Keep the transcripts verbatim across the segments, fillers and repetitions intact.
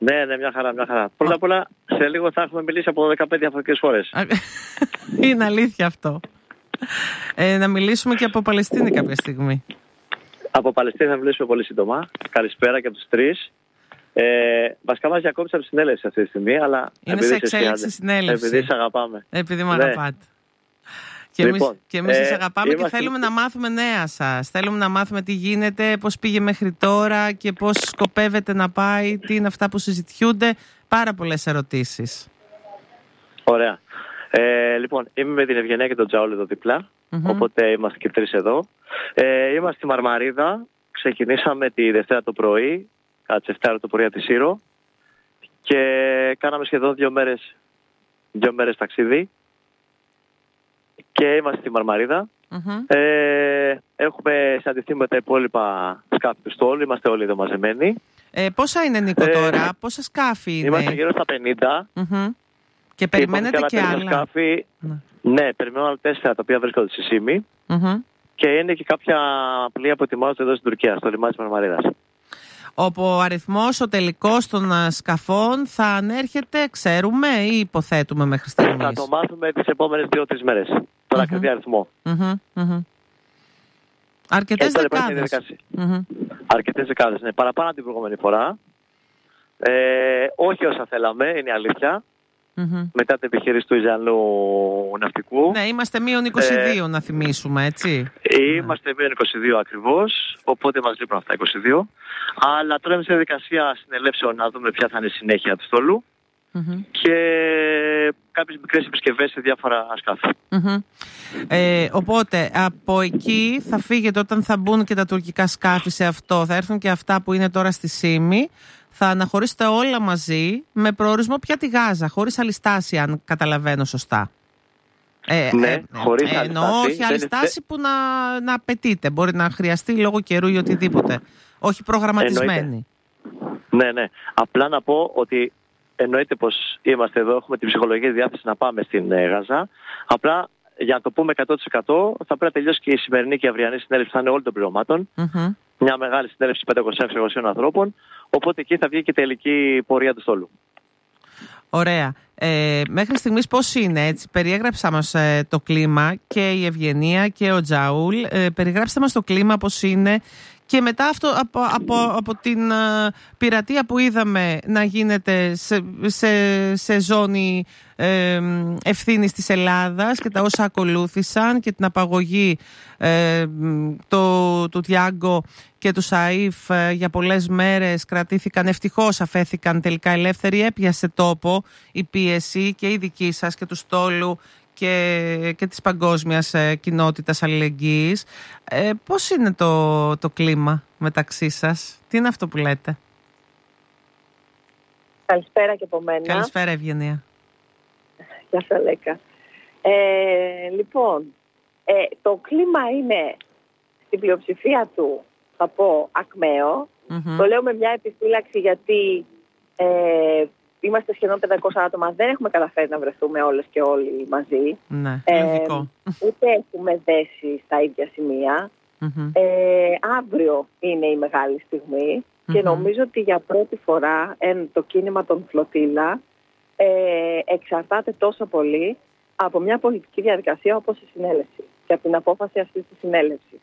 Ναι, ναι, μια χαρά, μια χαρά. Πρώτα απ' όλα, σε λίγο θα έχουμε μιλήσει από δεκαπέντε διαφορετικές φορές. Είναι αλήθεια αυτό. Ε, να μιλήσουμε και από Παλαιστίνη κάποια στιγμή. Από Παλαιστίνη θα μιλήσουμε πολύ σύντομα. Καλησπέρα και από τους τρεις. Ε, βασικά μας διακόψει από τη συνέλευση αυτή τη στιγμή, αλλά είναι σε εξέλιξη συνέλευση. Επειδή σε αγαπάμε. Επειδή με αγαπάτε. Και εμείς, λοιπόν, και εμείς ε, σας αγαπάμε είμαστε... και θέλουμε να μάθουμε νέα σας. Θέλουμε να μάθουμε τι γίνεται, πώς πήγε μέχρι τώρα και πώς σκοπεύετε να πάει, τι είναι αυτά που συζητιούνται. Πάρα πολλές ερωτήσεις. Ωραία. Ε, λοιπόν, είμαι με την Ευγενία και τον Τζαούλ εδώ δίπλα. Mm-hmm. Οπότε είμαστε και τρεις εδώ. Ε, είμαστε στη Μαρμαρίδα. Ξεκινήσαμε τη Δευτέρα το πρωί, κατά τις εφτά το πρωί από τη Σύρο. Και κάναμε σχεδόν δύο μέρες, δύο μέρες ταξίδι. Και είμαστε στη Μαρμαρίδα. Mm-hmm. Ε, έχουμε συναντηθεί με τα υπόλοιπα σκάφη του στόλου. Είμαστε όλοι εδώ μαζεμένοι. Ε, πόσα είναι, Νίκο, ε, τώρα, πόσα σκάφη είναι? Είμαστε γύρω στα πενήντα. Mm-hmm. Και περιμένετε και, και άλλα. Σκάφη, mm. Ναι, περιμένουμε άλλα τέσσερα τα οποία βρίσκονται στη Σύμη. Mm-hmm. Και είναι και κάποια πλοία που ετοιμάζονται εδώ στην Τουρκία, στο λιμάνι της Μαρμαρίδας. Ο αριθμός, ο τελικός των σκαφών θα ανέρχεται, ξέρουμε ή υποθέτουμε μέχρι στιγμής? Θα το μάθουμε τις επόμενες δύο-τρεις μέρες. Τον mm-hmm. ακριβή αριθμό. Mm-hmm. Mm-hmm. Αρκετές δεκάδες. Mm-hmm. Αρκετές δεκάδες, ναι. Παραπάνω από την προηγούμενη φορά. Ε, όχι όσα θέλαμε, είναι η αλήθεια. Mm-hmm. Μετά την επιχείρηση του Ισραηλινού ναυτικού. Ναι, είμαστε μείον είκοσι δύο ε, να θυμίσουμε, έτσι. Είμαστε μείον είκοσι δύο ακριβώς, οπότε μας λείπουν αυτά είκοσι δύο. Αλλά τώρα είμαστε σε διαδικασία συνελεύσεων να δούμε ποια θα είναι η συνέχεια του στόλου. Mm-hmm. Και κάποιες μικρές επισκευές σε διάφορα σκάφη. Mm-hmm. Ε, οπότε από εκεί θα φύγετε όταν θα μπουν και τα τουρκικά σκάφη σε αυτό. Θα έρθουν και αυτά που είναι τώρα στη Σύμη. Θα αναχωρήσετε όλα μαζί με προορισμό πια τη Γάζα, χωρίς αλιστάση, αν καταλαβαίνω σωστά. Ε, ναι, ε, χωρίς ε, αλιστάση. Εννοώ όχι αλιστάση που να, να απαιτείται. Μπορεί να χρειαστεί λόγω καιρού ή οτιδήποτε. Όχι προγραμματισμένη. Εννοείται. Ναι, ναι. Απλά να πω ότι εννοείται πως είμαστε εδώ, έχουμε την ψυχολογική διάθεση να πάμε στην ε, Γάζα. Απλά για να το πούμε εκατό τοις εκατό θα πρέπει να τελειώσει και η σημερινή και η αυριανή συνέλευση, θα είναι όλων των πληρωμάτων. Mm-hmm. Μια μεγάλη συνέλευση πεντακόσιων εξακόσιων ανθρώπων. Οπότε εκεί θα βγει και η τελική πορεία του στόλου. Ωραία. Ε, μέχρι στιγμής πώς είναι, έτσι? Περιέγραψα μας ε, το κλίμα και η Ευγενία και ο Τζαούλ. Ε, περιγράψτε μας το κλίμα πώς είναι. Και μετά αυτό από, από, από την uh, πειρατεία που είδαμε να γίνεται σε, σε, σε ζώνη ε, ευθύνης της Ελλάδας και τα όσα ακολούθησαν και την απαγωγή ε, το, του Τιάγκο και του Σαΐφ ε, για πολλές μέρες κρατήθηκαν, ευτυχώς αφέθηκαν τελικά ελεύθεροι, έπιασε τόπο η πίεση και η δική σας και του στόλου και, και της παγκόσμιας ε, κοινότητας αλληλεγγύης. Ε, πώς είναι το, το κλίμα μεταξύ σας? Τι είναι αυτό που λέτε? Καλησπέρα και από μένα. Καλησπέρα, Ευγενία. Γεια σας, Λέκα. Ε, λοιπόν, ε, το κλίμα είναι στην πλειοψηφία του, θα πω, ακμαίο. Mm-hmm. Το λέω με μια επιφύλαξη γιατί ε, είμαστε σχεδόν πεντακόσια άτομα, δεν έχουμε καταφέρει να βρεθούμε όλες και όλοι μαζί. Ναι, ε, ούτε έχουμε δέσει στα ίδια σημεία. Mm-hmm. Ε, αύριο είναι η μεγάλη στιγμή mm-hmm. και νομίζω ότι για πρώτη φορά εν, το κίνημα των Φλωτήλα ε, εξαρτάται τόσο πολύ από μια πολιτική διαδικασία όπως η συνέλευση και από την απόφαση αυτής της συνέλευσης.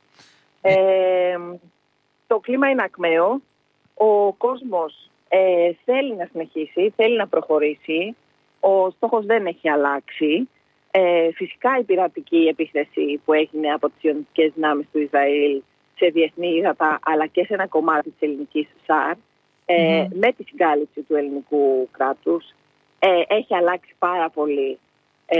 Ε, το κλίμα είναι ακμαίο, ο κόσμος ε, θέλει να συνεχίσει, θέλει να προχωρήσει, ο στόχος δεν έχει αλλάξει. Ε, φυσικά η πειρατική επίθεση που έγινε από τις ιονιστικές δυνάμεις του Ισραήλ σε διεθνή ύδατα αλλά και σε ένα κομμάτι της ελληνικής ΣΑΡ ε, mm. με τη συγκάλυψη του ελληνικού κράτους ε, έχει αλλάξει πάρα πολύ ε,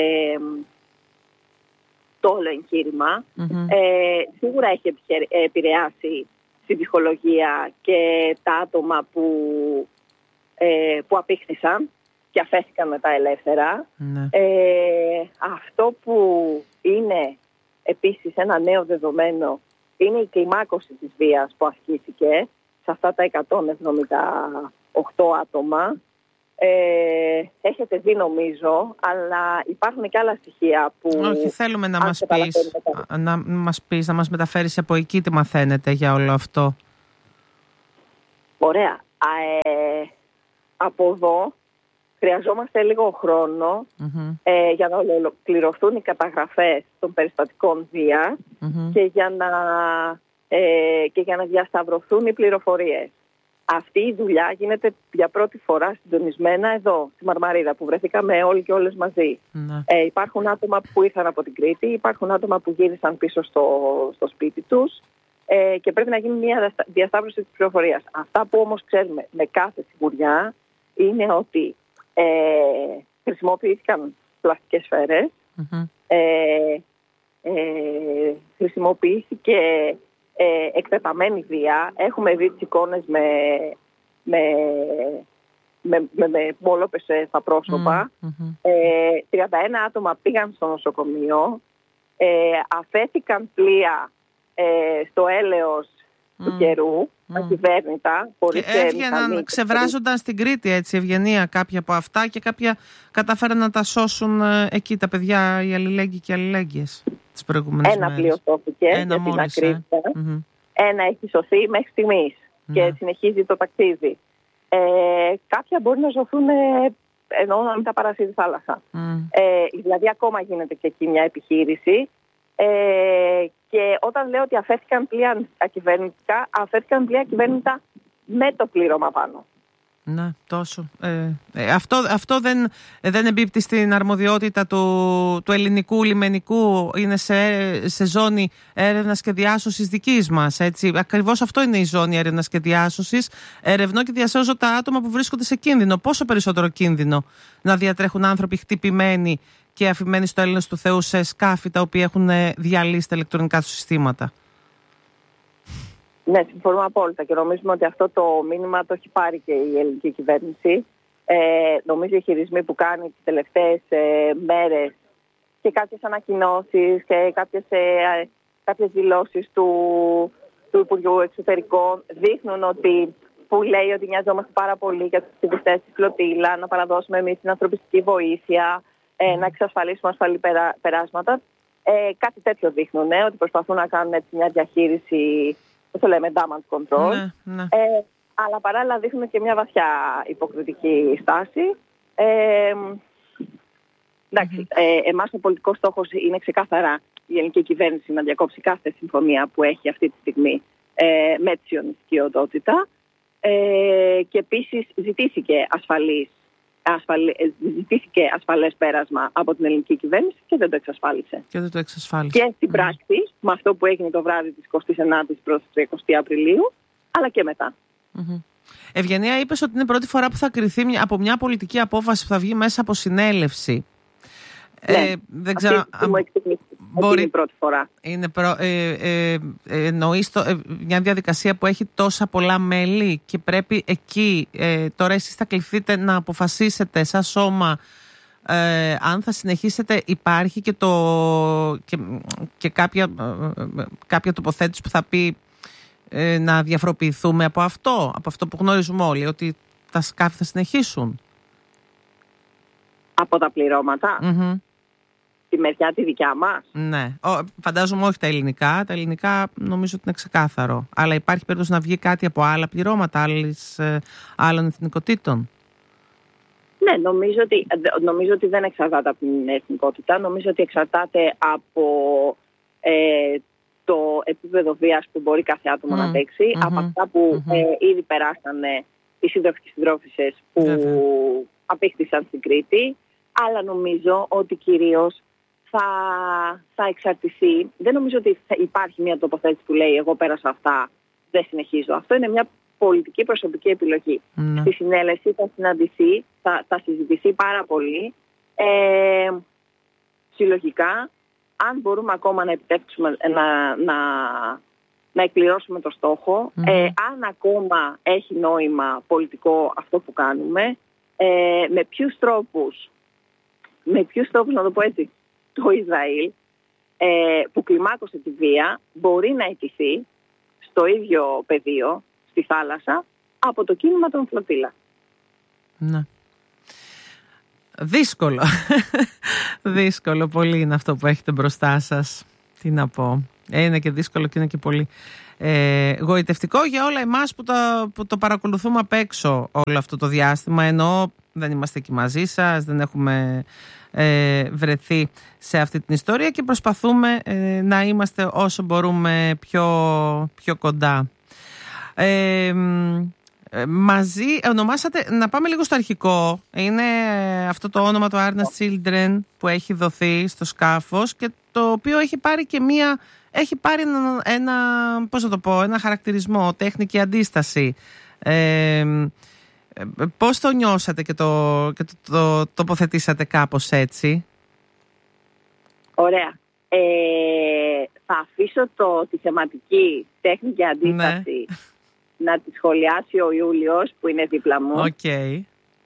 το όλο εγχείρημα. Mm-hmm. Ε, σίγουρα έχει επηρεάσει στην ψυχολογία και τα άτομα που, ε, που απήχθησαν και αφέθηκαν μετά ελεύθερα. Ναι. Ε, αυτό που είναι επίσης ένα νέο δεδομένο είναι η κλιμάκωση της βίας που ασκήθηκε σε αυτά τα εκατόν εβδομήντα οκτώ άτομα. Ε, έχετε δει νομίζω, αλλά υπάρχουν και άλλα στοιχεία που... Όχι, θέλουμε να μας πεις, να μας πεις, να μας μεταφέρεις από εκεί τι μαθαίνετε για όλο αυτό. Ωραία. Ε, από εδώ χρειαζόμαστε λίγο χρόνο mm-hmm. ε, για να ολοκληρωθούν οι καταγραφές των περιστατικών βίας mm-hmm. και, για να, ε, και για να διασταυρωθούν οι πληροφορίες. Αυτή η δουλειά γίνεται για πρώτη φορά συντονισμένα εδώ, στη Μαρμαρίδα, που βρεθήκαμε όλοι και όλες μαζί. Mm-hmm. Ε, υπάρχουν άτομα που ήρθαν από την Κρήτη, υπάρχουν άτομα που γύρισαν πίσω στο, στο σπίτι τους ε, και πρέπει να γίνει μια διασταύρωση της πληροφορίας. Αυτά που όμως ξέρουμε με κάθε σιγουριά είναι ότι Ε, χρησιμοποιήθηκαν πλαστικές σφαίρες, mm-hmm. ε, ε, χρησιμοποιήθηκε ε, εκτεταμένη βία. Έχουμε δει τις εικόνες με, με, με, με, με μόλοπες στα πρόσωπα. Mm-hmm. Ε, τριάντα ένα άτομα πήγαν στο νοσοκομείο, ε, αφέθηκαν πλοία ε, στο έλεος mm. του καιρού, mm. ακυβέρνητα. Και έβγαιναν, ξεβράζονταν στην Κρήτη, έτσι, Ευγενία, κάποια από αυτά, και κάποια κατάφεραν να τα σώσουν ε, εκεί τα παιδιά, οι αλληλέγγυοι και οι αλληλέγγυες τις προηγούμενες Ένα μέρες. πλοίο σώθηκε για την ακρίβεια. Ε. Mm-hmm. Ένα έχει σωθεί μέχρι στιγμής mm. και συνεχίζει το ταξίδι. Ε, κάποια μπορεί να ζωθούν ενώ να μην τα παρασύρει θάλασσα. Mm. Ε, δηλαδή ακόμα γίνεται και εκεί μια επιχείρηση. Ε, και όταν λέω ότι αφέθηκαν πλοία ακυβέρνητα, αφέθηκαν πλοία ακυβέρνητα με το πλήρωμα πάνω. Ναι, τόσο. Ε, ε, αυτό αυτό δεν, δεν εμπίπτει στην αρμοδιότητα του, του ελληνικού λιμενικού. Είναι σε, σε ζώνη έρευνας και διάσωσης δικής μας. Έτσι. Ακριβώς αυτό είναι η ζώνη έρευνας και διάσωσης. Ερευνώ και διασώζω τα άτομα που βρίσκονται σε κίνδυνο. Πόσο περισσότερο κίνδυνο να διατρέχουν άνθρωποι χτυπημένοι και αφημένοι στο έλεος του Θεού σε σκάφη τα οποία έχουν διαλύσει τα ηλεκτρονικά του συστήματα. Ναι, συμφωνούμε απόλυτα και νομίζουμε ότι αυτό το μήνυμα το έχει πάρει και η ελληνική κυβέρνηση. Ε, νομίζω οι χειρισμοί που κάνει τις τελευταίες ε, μέρες και κάποιες ανακοινώσεις και κάποιες, ε, κάποιες δηλώσεις του, του Υπουργού Εξωτερικών δείχνουν ότι, που λέει ότι νοιαζόμαστε πάρα πολύ για τους ακτιβιστές της φλωτήλα, να παραδώσουμε εμείς την ανθρωπιστική βοήθεια, ε, να εξασφαλίσουμε ασφαλή περά, περάσματα. Ε, κάτι τέτοιο δείχνουν, ε, ότι προσπαθούν να κάνουν έτσι μια διαχείριση, το λέμε damage control, ναι, ναι. Ε, αλλά παράλληλα δείχνουν και μια βαθιά υποκριτική στάση. Ε, εντάξει, mm-hmm. ε, εμάς ο πολιτικός στόχος είναι ξεκάθαρα η ελληνική κυβέρνηση να διακόψει κάθε συμφωνία που έχει αυτή τη στιγμή ε, με τη σιωνιστική οντότητα ε, και επίσης ζητήθηκε ασφαλής Ασφαλ... ζητήθηκε ασφαλές πέρασμα από την ελληνική κυβέρνηση και δεν το εξασφάλισε. Και δεν το εξασφάλισε. Και στην mm. πράξη, με αυτό που έγινε το βράδυ της εικοστής ενάτης προς εικοστή Απριλίου, αλλά και μετά. Mm-hmm. Ευγενία, είπες ότι είναι η πρώτη φορά που θα κριθεί από μια πολιτική απόφαση που θα βγει μέσα από συνέλευση. Ναι, ε, δεν ξέρω αν μου εκτιμήσει. Μπορεί... Είναι η πρώτη φορά. Είναι προ... ε, ε, ε, εννοείς το, ε, μια διαδικασία που έχει τόσα πολλά μέλη και πρέπει εκεί ε, τώρα εσείς θα κληθείτε να αποφασίσετε σαν σώμα ε, αν θα συνεχίσετε. Υπάρχει και, το, και, και κάποια, ε, κάποια τοποθέτηση που θα πει ε, να διαφοροποιηθούμε από αυτό, από αυτό που γνωρίζουμε όλοι, ότι τα σκάφη θα συνεχίσουν. Από τα πληρώματα. Mm-hmm. Τη μεριά τη δικιά μας. Ναι. Ο, φαντάζομαι όχι τα ελληνικά. Τα ελληνικά νομίζω ότι είναι ξεκάθαρο. Αλλά υπάρχει περίπτωση να βγει κάτι από άλλα πληρώματα άλλης, ε, άλλων εθνικοτήτων. Ναι, νομίζω ότι, νομίζω ότι δεν εξαρτάται από την εθνικότητα. Νομίζω ότι εξαρτάται από ε, το επίπεδο βίας που μπορεί κάθε άτομο mm. να αντέξει. Mm-hmm. Από αυτά που mm-hmm. ε, ήδη περάσανε οι σύντροφοι και συντρόφισσες που mm-hmm. απήχθησαν στην Κρήτη. Αλλά νομίζω ότι κυρίως θα, θα εξαρτηθεί. Δεν νομίζω ότι θα υπάρχει μια τοποθέτηση που λέει εγώ πέρασα αυτά, δεν συνεχίζω. Αυτό είναι μια πολιτική προσωπική επιλογή. Mm. Στη συνέλευση θα συναντηθεί, θα, θα συζητηθεί πάρα πολύ ε, συλλογικά αν μπορούμε ακόμα να επιτεύξουμε, να, να, να εκπληρώσουμε το στόχο, mm. ε, αν ακόμα έχει νόημα πολιτικό αυτό που κάνουμε, ε, με ποιους τρόπους με ποιους τρόπους, να το πω έτσι, το Ισραήλ ε, που κλιμάκωσε τη βία μπορεί να αιτηθεί στο ίδιο πεδίο, στη θάλασσα, από το κίνημα των φλωτήλα. Ναι. Δύσκολο. Δύσκολο πολύ είναι αυτό που έχετε μπροστά σας. Τι να πω. Είναι και δύσκολο και είναι και πολύ Ε, γοητευτικό για όλα εμάς που, τα, που το παρακολουθούμε απ' έξω όλο αυτό το διάστημα, ενώ δεν είμαστε εκεί μαζί σας, δεν έχουμε ε, βρεθεί σε αυτή την ιστορία και προσπαθούμε ε, να είμαστε όσο μπορούμε πιο, πιο κοντά. Ε, μαζί ονομάσατε, να πάμε λίγο στο αρχικό, είναι αυτό το όνομα το Arnas Children που έχει δοθεί στο σκάφος και το οποίο έχει πάρει και μία, έχει πάρει ένα, ένα πώς θα το πω, ένα χαρακτηρισμό, τέχνη και αντίσταση. Ε, πώς το νιώσατε και το, και το, το, το τοποθετήσατε κάπως έτσι? Ωραία. Ε, θα αφήσω το, τη θεματική τέχνη και αντίσταση, ναι, να τη σχολιάσει ο Ιούλιος που είναι δίπλα μου. Okay.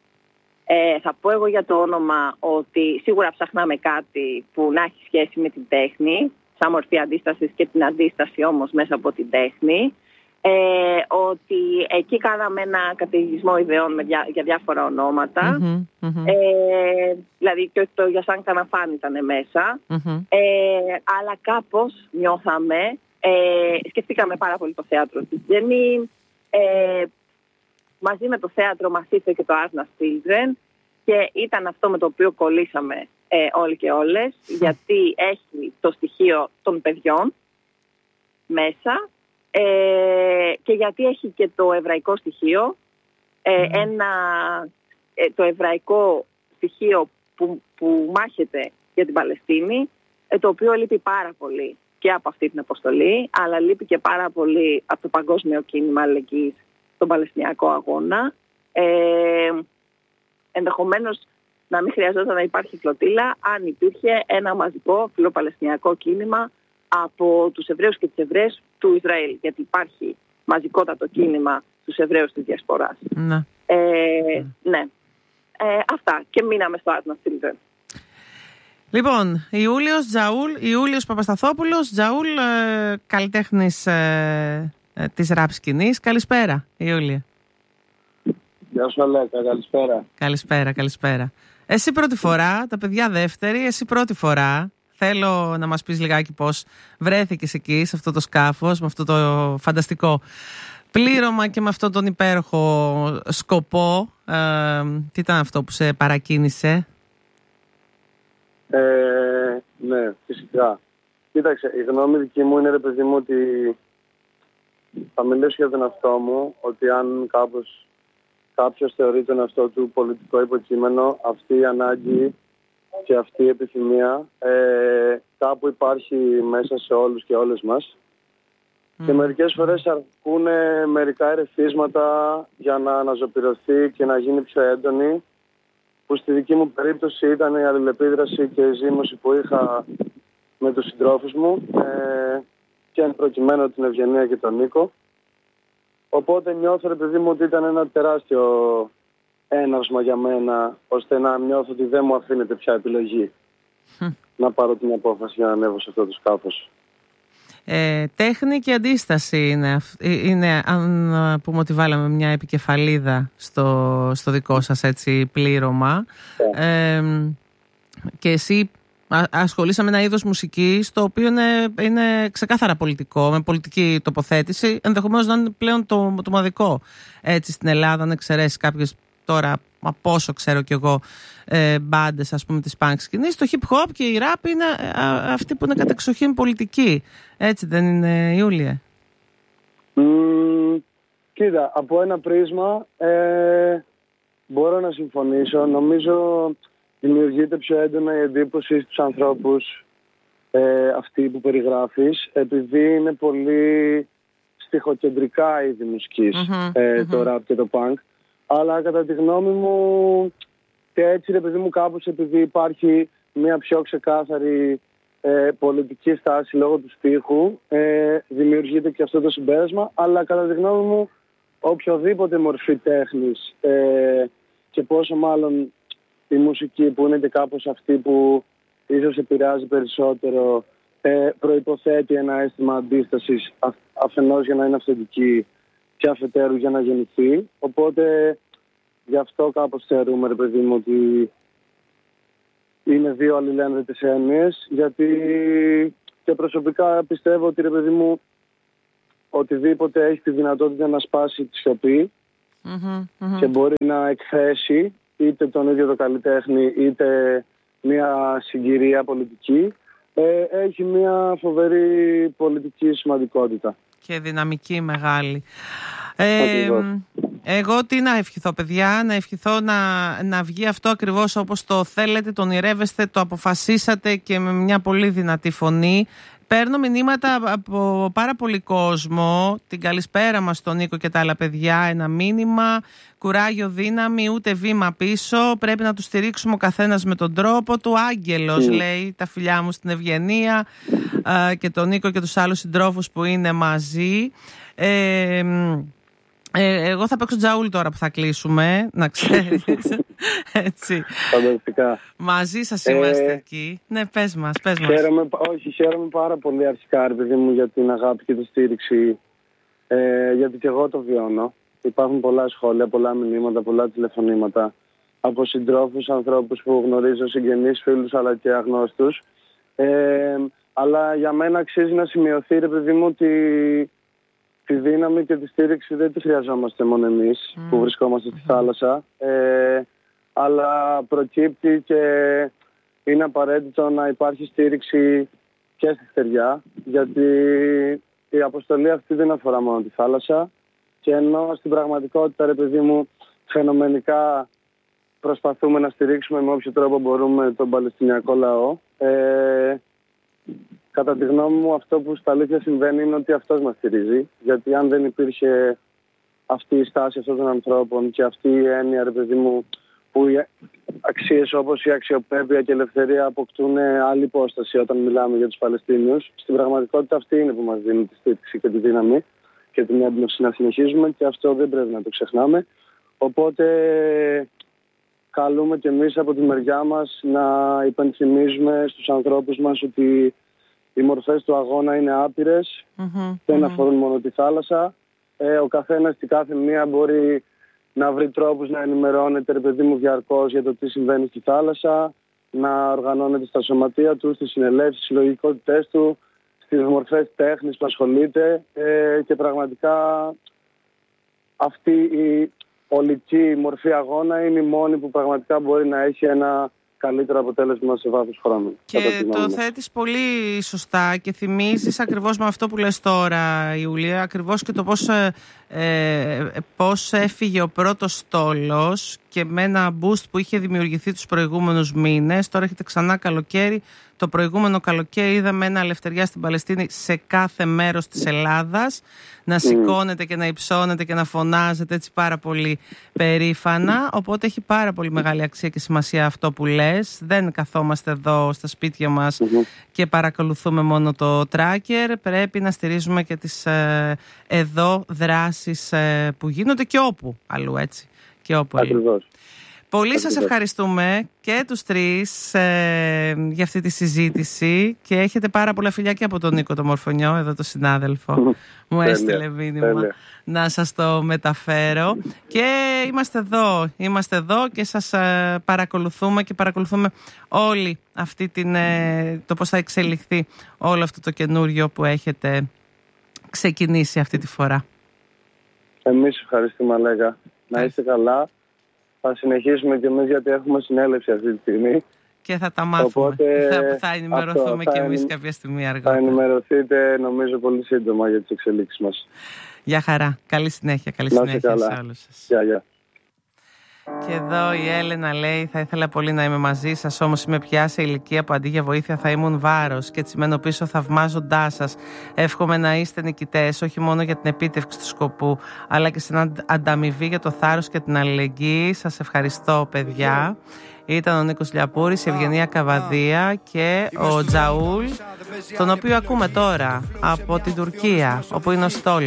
Ε, θα πω εγώ για το όνομα ότι σίγουρα ψάχναμε κάτι που να έχει σχέση με την τέχνη, σαν μορφή αντίστασης και την αντίσταση όμως μέσα από την τέχνη. Ε, ότι εκεί κάναμε ένα καταιγισμό ιδεών με διά, για διάφορα ονόματα. Mm-hmm, mm-hmm. Ε, δηλαδή και το για σαν καναφάν ήταν μέσα. Mm-hmm. Ε, αλλά κάπως νιώθαμε, ε, σκεφτήκαμε πάρα πολύ το θέατρο της Γενή. Ε, μαζί με το θέατρο μας ήρθε και το Arnas Children και ήταν αυτό με το οποίο κολλήσαμε ε, όλοι και όλες, γιατί έχει το στοιχείο των παιδιών μέσα ε, και γιατί έχει και το εβραϊκό στοιχείο, ε, ένα, ε, το εβραϊκό στοιχείο που, που μάχεται για την Παλαιστίνη, ε, το οποίο λείπει πάρα πολύ και από αυτή την αποστολή, αλλά λείπει και πάρα πολύ από το παγκόσμιο κίνημα αλληλεγγύης στον Παλαιστινιακό αγώνα. Ε, ενδεχομένως να μην χρειαζόταν να υπάρχει φλωτίλα αν υπήρχε ένα μαζικό φιλοπαλαιστινιακό κίνημα από τους Εβραίους και τις Εβραίες του Ισραήλ, γιατί υπάρχει μαζικότατο κίνημα στους Εβραίους της Διασποράς. Ναι. Ε, ναι. Ε, αυτά. Και μείναμε στο Arnas Children. Λοιπόν, Ιούλιος Τζαούλ, Ιούλιος Παπασταθόπουλος, Τζαούλ, ε, καλλιτέχνης ε, ε, της ραπ σκηνής. Καλησπέρα, Ιούλια. Γεια σου, Αλέκα, καλησπέρα. Καλησπέρα, καλησπέρα. Εσύ πρώτη φορά, τα παιδιά δεύτερη, εσύ πρώτη φορά. Θέλω να μας πεις λιγάκι πώς βρέθηκες εκεί, σε αυτό το σκάφος, με αυτό το φανταστικό πλήρωμα και με αυτόν τον υπέροχο σκοπό. Ε, τι ήταν αυτό που σε παρακίνησε? Ε, ναι, φυσικά. Κοίταξε, η γνώμη δική μου είναι, ρε παιδί μου, ότι θα μιλήσω για τον εαυτό μου, ότι αν κάπως κάποιος θεωρεί τον εαυτό του πολιτικό υποκείμενο, αυτή η ανάγκη και αυτή η επιθυμία ε, κάπου υπάρχει μέσα σε όλους και όλες μας. Mm. Και μερικές φορές αρκούν μερικά ερεθίσματα για να αναζωπηρωθεί και να γίνει πιο έντονη, που στη δική μου περίπτωση ήταν η αλληλεπίδραση και η ζήμωση που είχα με τους συντρόφους μου ε, και εν προκειμένου την Ευγενία και τον Νίκο. Οπότε νιώθω, ρε παιδί μου, ότι ήταν ένα τεράστιο έναυσμα για μένα, ώστε να νιώθω ότι δεν μου αφήνεται πια επιλογή mm. να πάρω την απόφαση για να ανέβω σε αυτό το σκάφος. Ε, τέχνη και αντίσταση είναι, είναι, αν πούμε ότι βάλαμε μια επικεφαλίδα στο, στο δικό σας έτσι πλήρωμα. Yeah. Ε, και εσύ ασχολείσαι με ένα είδος μουσικής το οποίο είναι, είναι ξεκάθαρα πολιτικό, με πολιτική τοποθέτηση, ενδεχομένως να είναι πλέον το, το μοναδικό έτσι στην Ελλάδα, αν εξαιρέσεις κάποιες τώρα, από όσο ξέρω κι εγώ, ε, μπάντες ας πούμε της punk σκηνής. Το hip hop και η rap είναι α, αυτοί που είναι κατεξοχήν πολιτικοί. Έτσι δεν είναι, Ιούλια? Mm, κοίτα, από ένα πρίσμα ε, μπορώ να συμφωνήσω. Νομίζω δημιουργείται πιο έντονα η εντύπωση στους ανθρώπους ε, αυτή που περιγράφεις, επειδή είναι πολύ στιχοκεντρικά είδη μουσικής, mm-hmm, ε, mm-hmm. το rap και το punk. Αλλά κατά τη γνώμη μου και έτσι, ρε παιδί μου, κάπως επειδή υπάρχει μια πιο ξεκάθαρη ε, πολιτική στάση λόγω του στίχου, ε, δημιουργείται και αυτό το συμπέρασμα. Αλλά κατά τη γνώμη μου οποιοδήποτε μορφή τέχνης ε, και πόσο μάλλον η μουσική που είναι και κάπως αυτή που ίσως επηρεάζει περισσότερο ε, προϋποθέτει ένα αίσθημα αντίστασης αφ, αφενός για να είναι αυθεντική και αφετέρου για να γεννηθεί. Οπότε γι' αυτό κάπως θεωρούμε, ρε παιδί μου, ότι είναι δύο αλληλένδετες έννοιες, γιατί και προσωπικά πιστεύω ότι, ρε παιδί μου, οτιδήποτε έχει τη δυνατότητα να σπάσει τη σιωπή mm-hmm, mm-hmm. και μπορεί να εκθέσει είτε τον ίδιο το καλλιτέχνη είτε μια συγκυρία πολιτική, ε, έχει μια φοβερή πολιτική σημαντικότητα. Και δυναμική μεγάλη. Ε, εγώ τι να ευχηθώ, παιδιά, να ευχηθώ να, να βγει αυτό ακριβώς όπως το θέλετε, το ονειρεύεστε, το αποφασίσατε και με μια πολύ δυνατή φωνή. Παίρνω μηνύματα από πάρα πολύ κόσμο. Την καλησπέρα μας στον Νίκο και τα άλλα παιδιά. Ένα μήνυμα, κουράγιο, δύναμη, ούτε βήμα πίσω. Πρέπει να τους στηρίξουμε ο καθένας με τον τρόπο του. Άγγελος, mm. λέει, τα φιλιά μου στην Ευγενία α, και τον Νίκο και τους άλλους συντρόφους που είναι μαζί. Ε, ε, εγώ θα παίξω Τζαούλ τώρα που θα κλείσουμε, να ξέρεις. Έτσι. Φανταστικά. Μαζί σας είμαστε ε, εκεί. Ναι, πες μας, πες μας. Χαίρομαι, όχι, χαίρομαι πάρα πολύ αρχικά, ρε παιδί μου, για την αγάπη και τη στήριξη. Ε, γιατί και εγώ το βιώνω. Υπάρχουν πολλά σχόλια, πολλά μηνύματα, πολλά τηλεφωνήματα από συντρόφους, ανθρώπους που γνωρίζω, συγγενείς, φίλους αλλά και αγνώστους. Ε, αλλά για μένα αξίζει να σημειωθεί, ρε παιδί μου, ότι τη δύναμη και τη στήριξη δεν τη χρειαζόμαστε μόνο εμείς mm. που βρισκόμαστε στη θάλασσα, ε, αλλά προκύπτει και είναι απαραίτητο να υπάρχει στήριξη και στη στεριά, γιατί η αποστολή αυτή δεν αφορά μόνο τη θάλασσα και ενώ στην πραγματικότητα, ρε παιδί μου, φαινομενικά προσπαθούμε να στηρίξουμε με όποιο τρόπο μπορούμε τον Παλαιστινιακό λαό, ε, κατά τη γνώμη μου αυτό που στα αλήθεια συμβαίνει είναι ότι αυτός μας στηρίζει, γιατί αν δεν υπήρχε αυτή η στάση αυτών των ανθρώπων και αυτή η έννοια, ρε παιδί μου, που οι αξίες όπως η αξιοπρέπεια και η ελευθερία αποκτούν άλλη υπόσταση όταν μιλάμε για τους Παλαιστίνιους, στην πραγματικότητα αυτή είναι που μας δίνει τη στήριξη και τη δύναμη και την έμπνευση να συνεχίζουμε και αυτό δεν πρέπει να το ξεχνάμε. Οπότε καλούμε και εμείς από τη μεριά μας να υπενθυμίζουμε στους ανθρώπους μας ότι οι μορφές του αγώνα είναι άπειρες, mm-hmm, δεν αφορούν mm-hmm. μόνο τη θάλασσα. Ε, ο καθένας στη κάθε μία μπορεί να βρει τρόπους να ενημερώνεται, ρε παιδί μου, διαρκώς για το τι συμβαίνει στη θάλασσα, να οργανώνεται στα σωματεία του, στις συνελεύσεις, στις συλλογικότητές του, στις μορφές τέχνης που ασχολείται ε, και πραγματικά αυτή η ολική μορφή αγώνα είναι η μόνη που πραγματικά μπορεί να έχει ένα καλύτερο αποτέλεσμα σε βάθος χρόνου. Και το θέτεις πολύ σωστά και θυμίζεις ακριβώς με αυτό που λες τώρα, Ιούλια, ακριβώς και το πώς, ε, ε, πώς έφυγε ο πρώτος στόλος και με ένα boost που είχε δημιουργηθεί τους προηγούμενους μήνες. Τώρα έχετε ξανά καλοκαίρι. Το προηγούμενο καλοκαίρι είδαμε ένα Ελευθεριά στην Παλαιστίνη σε κάθε μέρος της Ελλάδας να mm. σηκώνεται και να υψώνεται και να φωνάζεται έτσι πάρα πολύ περήφανα. Οπότε έχει πάρα πολύ μεγάλη αξία και σημασία αυτό που λες. Δεν καθόμαστε εδώ στα σπίτια μας mm-hmm. και παρακολουθούμε μόνο το tracker. Πρέπει να στηρίζουμε και τις ε, εδώ δράσεις ε, που γίνονται και όπου αλλού, έτσι. Και όπου αλλού. Πολύ σας ευχαριστούμε και τους τρεις ε, για αυτή τη συζήτηση και έχετε πάρα πολλά φιλιά και από τον Νίκο το Μορφωνιό, εδώ το συνάδελφο. Μου έστειλε μήνυμα να σας το μεταφέρω. Και είμαστε εδώ, είμαστε εδώ και σας ε, παρακολουθούμε και παρακολουθούμε όλη αυτή την, ε, το πώς θα εξελιχθεί όλο αυτό το καινούριο που έχετε ξεκινήσει αυτή τη φορά. Εμείς ευχαριστούμε, Αλέγα. Να είστε καλά. Θα συνεχίσουμε κι εμείς γιατί έχουμε συνέλευση αυτή τη στιγμή. Και θα τα μάθουμε. Οπότε, θα, θα ενημερωθούμε κι εμείς κάποια στιγμή αργότερα. Θα ενημερωθείτε νομίζω πολύ σύντομα για τις εξελίξεις μας. Γεια χαρά. Καλή συνέχεια. Καλή να συνέχεια καλά. Σε όλους σας. Γεια, γεια. Και εδώ η Έλενα λέει: θα ήθελα πολύ να είμαι μαζί σας, όμως είμαι πια σε ηλικία που αντί για βοήθεια θα ήμουν βάρος και έτσι μένω πίσω θαυμάζοντάς σας. Εύχομαι να είστε νικητές, όχι μόνο για την επίτευξη του σκοπού, αλλά και στην ανταμοιβή για το θάρρος και την αλληλεγγύη. Σας ευχαριστώ, παιδιά. Ήταν ο Νίκος Λιαπούρης, η Ευγενία Καβαδία και ο Τζαούλ, τον οποίο ακούμε τώρα από την Τουρκία, όπου είναι ο στόλος.